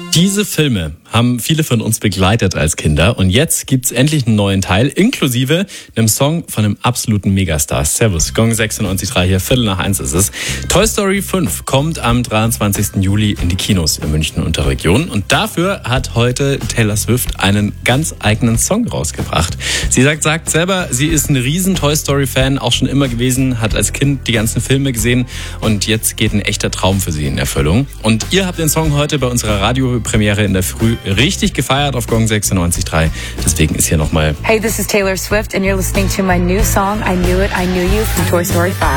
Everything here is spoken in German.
Diese Filme haben viele von uns begleitet als Kinder und jetzt gibt's endlich einen neuen Teil, inklusive einem Song von einem absoluten Megastar. Servus, Gong 96.3 hier, 1:15 ist es. Toy Story 5 kommt am 23. Juli in die Kinos in München und der Region und dafür hat heute Taylor Swift einen ganz eigenen Song rausgebracht. Sie sagt selber, sie ist ein riesen Toy Story Fan, auch schon immer gewesen, hat als Kind die ganzen Filme gesehen und jetzt geht ein echter Traum für sie in Erfüllung. Und ihr habt den Song heute bei unserer Radiopremiere in der Früh richtig gefeiert auf Gong 96.3. Deswegen ist hier nochmal: Hey, this is Taylor Swift and you're listening to my new song, I Knew It, I Knew You from Toy Story 5.